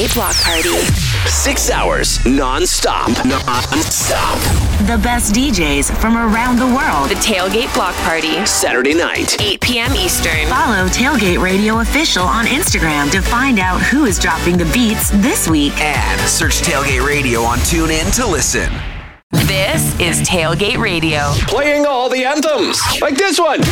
Tailgate Block Party. 6 hours non-stop. The best DJs from around the world. The Tailgate Block Party. Saturday night. 8 p.m. Eastern. Follow Tailgate Radio Official on Instagram to find out who is dropping the beats this week. And search Tailgate Radio on TuneIn to listen. This is Tailgate Radio. Playing all the anthems. Like this one.